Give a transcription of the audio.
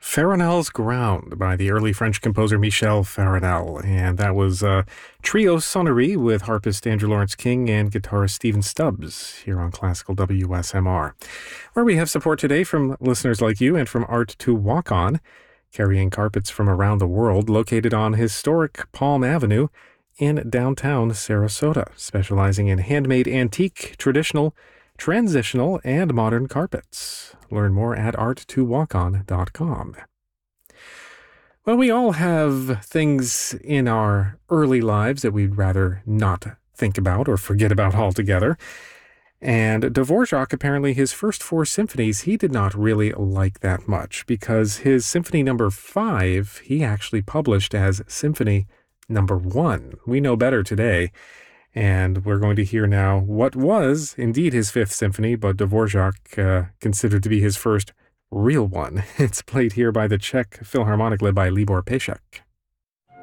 Farinel's Ground by the early French composer Michel Farinel. And that was Trio Sonnerie with harpist Andrew Lawrence King and guitarist Stephen Stubbs here on Classical WSMR, where we have support today from listeners like you and from Art to Walk On, carrying carpets from around the world, located on historic Palm Avenue in downtown Sarasota, specializing in handmade antique, traditional, transitional, and modern carpets. Learn more at art2walkon.com. Well, we all have things in our early lives that we'd rather not think about or forget about altogether. And Dvorak, apparently his first 4 symphonies, he did not really like that much, because his Symphony Number 5, he actually published as Symphony Number 1. We know better today. And we're going to hear now what was indeed his 5th symphony, but Dvorak considered to be his first real one. It's played here by the Czech Philharmonic led by Libor Pešek.